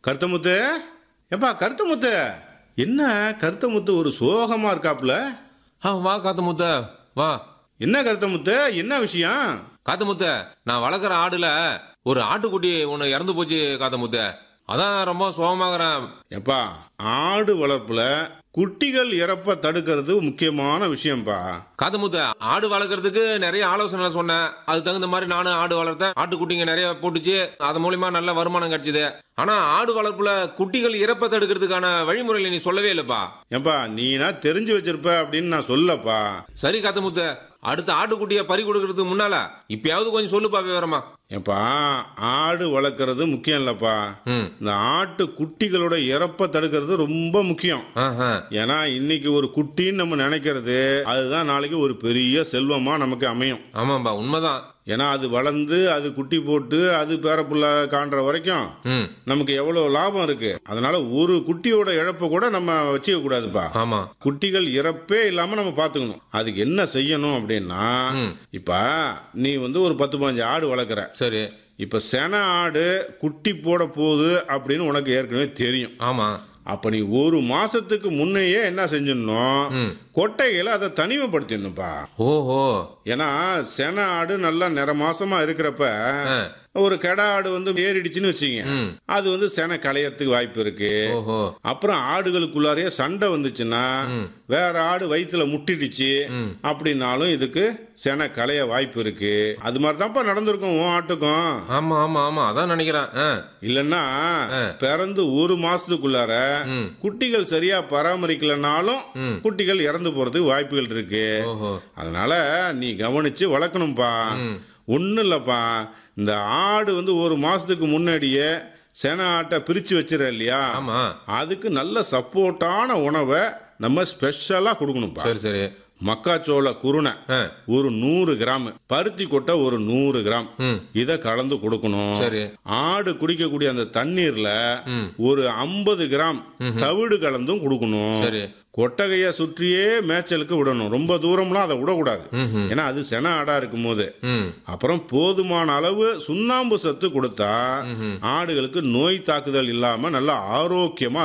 கருத்தமுத்து, ஏப்பா கருத்தமுத்து, என்ன கருத்தமுத்து ஒரு சோகமா இருக்காப்புல? வா காத்து முத்த, வா. என்ன கருத்தமுத்து, என்ன விஷயம்? காத்து முத்த, நான் வளர்க்குற ஆடுல ஒரு ஆட்டுக்குட்டி ஒன்று இறந்து போச்சு காத்து முத்த. அதான் ரொம்ப சோகமாகறேன். ஏப்பா, ஆடு வளர்ப்புல குட்டிகள் இறப்ப தடுக்கிறது முக்கியமான விஷயம்ப்பா. காத்து முத்த, ஆடு வளர்க்கறதுக்கு நிறைய ஆலோசனை சொன்னேன். அதுக்கு தகுந்த மாதிரி நானும் ஆடு வளர்த்தேன். ஆட்டுக்குட்டிங்க நிறைய போட்டுச்சு. அது மூலியமா நல்ல வருமானம் கிடைச்சது. ஆனா ஆடு வளர்ப்புல குட்டிகள் இறப்ப தடுக்கிறதுக்கான வழிமுறைகளை நீ சொல்லவே இல்லப்பா. ஏப்பா, நீனா தெரிஞ்சு வச்சிருப்ப அப்படின்னு நான் சொல்லப்பா. சரி காத்து முத்த, அடுத்த ஆட்டுக்குட்டியை பறி கொடுக்கறதுக்கு முன்னால இப்பயாவது கொஞ்சம் சொல்லுப்பா விவரமா. ஏப்பா, ஆடு வளர்க்கறது முக்கியம் இல்லப்பா. இந்த ஆட்டு குட்டிகளோட இறப்ப தடுக்கிறது ரொம்ப முக்கியம். ஏன்னா இன்னைக்கு ஒரு குட்டின்னு நம்ம நினைக்கிறது அதுதான் நாளைக்கு ஒரு பெரிய செல்வமா நமக்கு அமையும். ஆமாம்பா, உண்மைதான். ஏன்னா அது வளர்ந்து அது குட்டி போட்டு அது பேரப்புள்ள காண்ற வரைக்கும் நமக்கு எவ்வளவு லாபம் இருக்கு. அதனால ஒரு குட்டியோட இழப்ப கூட நம்ம வச்சுக்க கூடாதுப்பா. ஆமா, குட்டிகள் இறப்பே இல்லாம நம்ம பாத்துக்கணும். அதுக்கு என்ன செய்யணும் அப்படின்னா, இப்ப நீ ஒரு 10-15 ஆடு வளர்க்குற. சரி. இப்ப சென ஆடு குட்டி போட போகுது அப்படின்னு உனக்கு ஏற்கனவே தெரியும். ஆமா. அப்ப நீ ஒரு மாசத்துக்கு முன்னையே என்ன செஞ்சிடணும், கொட்டைகளை அதை தனிமைப்படுத்திடணும்ப்பா. ஓஹோ. ஏன்னா சென ஆடு நல்லா நிறமாசமா இருக்கிறப்ப ஒரு கெடா ஆடு ஏறிடுச்சுன்னு வச்சுங்க, அது சென களையறதுக்கு வாய்ப்பு இருக்கு. அப்புறம் ஆடுகளுக்குள்ளாரே சண்டை வந்துச்சுன்னா வேற ஆடு வயிற்றுல முட்டிடுச்சு அப்படின்னாலும் இதுக்கு சென களைய வாய்ப்பு இருக்கு. அது மாதிரிதான்ப்பா நடந்திருக்கும் உன் ஆட்டுக்கும். ஆமா ஆமா ஆமா, அதான் நினைக்கிறேன். இல்லன்னா பிறந்து ஒரு மாசத்துக்குள்ளார குட்டிகள் சரியா பராமரிக்கலனாலும் குட்டிகள் இறந்து போறதுக்கு வாய்ப்புகள் இருக்கு. அதனால நீ கவனிச்சு வளர்க்கணும்பா. ஒன்னும் இல்லப்பா, இந்த ஆடு ஒரு மாசத்துக்கு முன்னாடியே சென ஆட்டை பிரிச்சு வச்சிட இல்லையா, அதுக்கு நல்ல சப்போர்ட்டான உணவை நம்ம ஸ்பெஷலா கொடுக்கணும்ப்பா. சரி சரி. மக்காச்சோள குருணை ஒரு 100 கிராம், பருத்தி கொட்டை ஒரு 100 கிராம், இத கலந்து கொடுக்கணும். ஆடு குடிக்கக்கூடிய அந்த தண்ணீர்ல ஒரு 50 கிராம் தவிடு கலந்தும் கொடுக்கணும். கொட்டகைய சுற்றியே மேய்ச்சலுக்கு விடணும். ரொம்ப தூரம்லாம் அதை விடக்கூடாது. ஏன்னா அது சென ஆடா இருக்கும் போது. அப்புறம் போதுமான அளவு சுண்ணாம்பு சத்து கொடுத்தா ஆடுகளுக்கு நோய் தாக்குதல் இல்லாம நல்ல ஆரோக்கியமா